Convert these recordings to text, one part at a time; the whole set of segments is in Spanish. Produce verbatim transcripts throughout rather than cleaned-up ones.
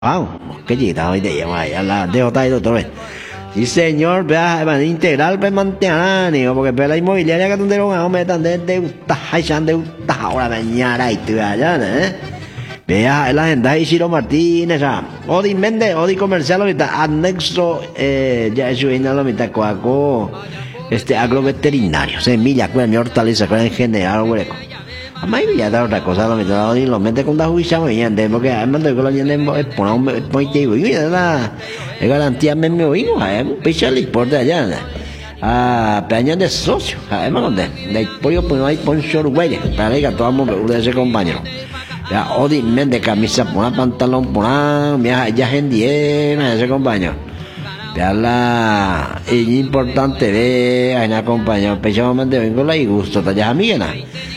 Wow, cái gì tao để mày là đeo tay rồi tôi. Sí, señor, vea, van integral, pues mantiene, digo, porque pero la inmobiliaria que donde lo me tan de de hay chan de ahora mañana y tú allá, ¿eh? Vea, la agenda y Ciro Martínez, ah, Odi Méndez, Odi Comercial, ahorita, anexo, eh, ya es una la mitad coaco, este agroveterinario, semilla, pues mi hortaliza, con en general, hueco. A mí ya da otra cosa, lo mitad y lo mete con la juicia muy bien, porque además de que lo llenen es por un motivo y la garantía me me oigo, es un especial por de allá. Ah, peña de socio, además donde de pollo pues no hay sponsor güey, para que todo mundo de ese compañero. Ya odi men de camisa por una pantalón por una ya ya gente ese compañero. Ya la es importante de hay una compañero, especialmente vengo la y gusto, ya amiguena.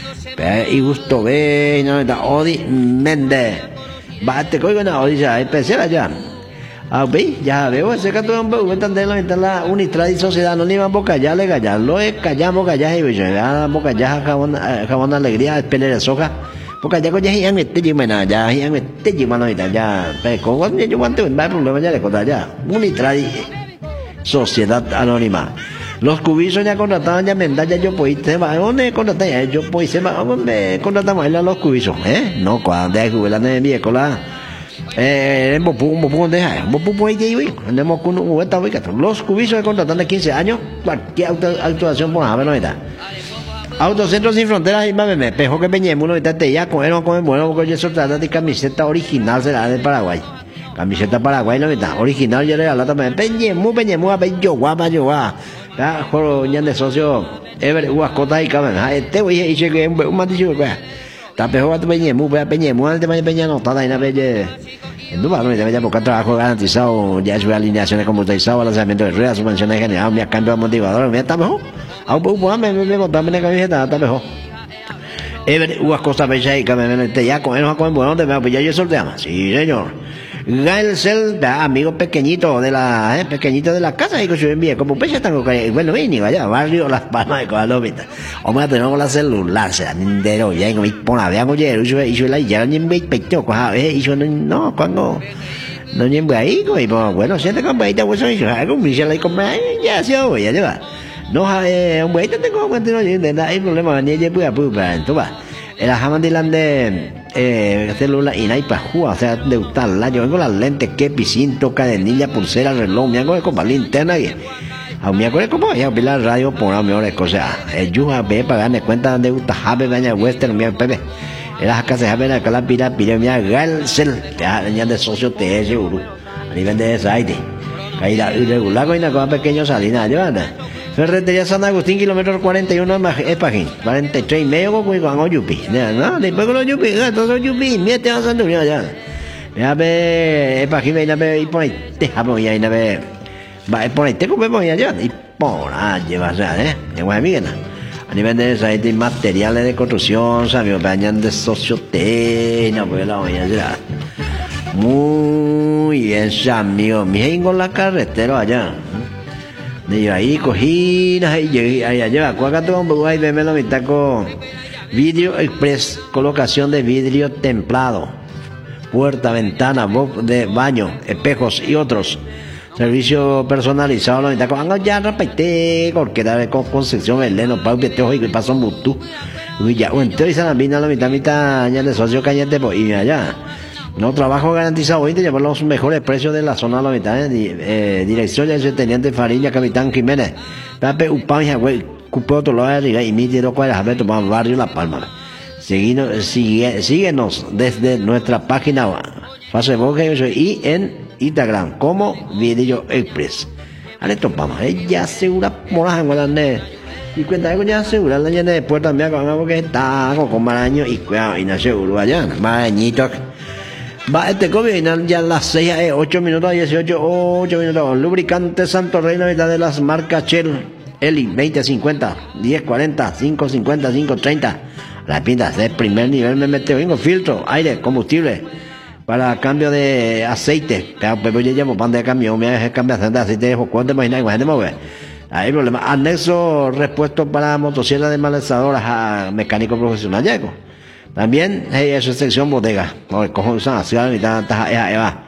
Y gusto ve, no está Odi Méndez. Bate coigo na Odi ya, especial allá. Ah, ve, ya veo ese que todo un poco entender la la Unitrad y Sociedad Anónima Boca ya le gallar, lo es callamos gallar y ya Boca ya jabón jabón alegría, pelea de soja. Boca ya coña y mete jimena ya, y mete jimana y ya. Pero con yo guante un problema ya le contar ya. Unitrad y Sociedad Anónima. Los cubisos ya contrataban ya medalla yo pues se va dónde contratan yo pues se va dónde contratamos a los cubisos eh no cuando hay que la de miércoles eh en Bopu Bopu deja Bopu pues que hoy andamos con un vuelta hoy los cubisos que contratan de quince años cualquier actuación por a ver no está Autocentros Sin Fronteras y más me pejo que peñemos no está ya con él no come bueno porque yo soltaba de camiseta original será de Paraguay camiseta Paraguay no está original yo le la también peñemos peñemos a peño guapa yo va ya joro ñan de socio ever uascota y caben este voy a decir que un maticho que está peor a peñe mu peñe mu antes peña no está ahí na peñe no va no te vaya porque trabajo garantizado ya es alineaciones computarizadas lanzamiento de ruedas suspensiones general me cambio motivador me está mejor a un poco me me me también la camiseta está mejor ever uascota peña y caben este ya con él no con bueno te me ya yo sorteamos sí señor Gael Cel, amigo pequeñito de la, eh, pequeñito de la casa y que se envía como pecha tango que bueno vini vaya barrio Las Palmas de Colomita. O me tenemos la celular, se andero ya en mi pona vean oye, yo yo la ya ni me pecho coja, eh, y yo no cuando no ni me ahí y bueno, siente que me está bueno yo hago mi se la compra ya se oye ya va. No eh un güey tengo cuenta no hay hay problema ni ya puede puede, tú va. Era jamandilan de eh, celular y naipa jua, o sea, de usarla. Yo vengo las lentes, que picinto, cadenilla, pulsera, reloj, me hago de como linterna y a me acuerdo como ya pilar radio por una mejor cosa. El yuja ve para darme cuenta de gusta jabe baña western mi pepe. Era acá se jabe la cala pira pira mi galcel, ya de socio te seguro. A nivel de site. Caída irregular con una cosa pequeña salina, yo anda. Ferretería San Agustín, kilómetro cuarenta y uno es página, cuarenta y tres y medio con con yupi, ¿no? Después con los yupi, todos yupi, miete a San Antonio ya. Ya ve, es página y na ve y pone, te jamo ya y na ve, va, pone, te come voy allá y por allá vas a, ¿eh? En Guaymallena. A nivel de esa de materiales de construcción, sabio, bañan de sociote, no pues la voy a llevar. Muy bien, amigo, mi hijo en la carretera allá. De ahí cogí ahí llegué ahí allá cuaca todo un poco ahí me lo mitad con Vidrio Express, colocación de vidrio templado, puerta, ventana, de baño, espejos y otros servicio personalizado lo mitad con ya repite porque da con concepción el leno para que te oigo y pasó mutu y ya entonces la vina la mitad mitad ya de socio callete pues y allá. No trabajo garantizado hoy de llevar los mejores precios de la zona de la mitad, eh, eh, dirección del teniente Fariña, capitán Jiménez, Pape Upanja, güey, cupo otro lado de arriba y mi tiro cuál es a barrio La Palma. Síguenos, sigue, síguenos desde nuestra página Facebook y en Instagram como Video Express. Ale topamos, ella segura moraja en Guadalajara. Y cuenta que ya segura la llena de puertas me hago porque está con maraño y cuidado y no seguro allá, marañito. Va este COVID ya las seis, eh, ocho minutos, dieciocho, ocho minutos. Lubricante Santo Reino de las marcas Shell, Eli, veinte cincuenta, diez cuarenta, cinco cincuenta, cinco treinta. Las pintas de primer nivel me mete, vengo, filtro, aire, combustible, para cambio de aceite. Pero yo llevo pan de cambio, me hace cambio de aceite, ¿cuánto imagináis? Imagínate, hay problema. Anexo, repuesto para motosierras desmalezadoras a mecánico profesional, llego. También, hey, eso es sección bodega. Cojo esa ciudad y tanta, eva.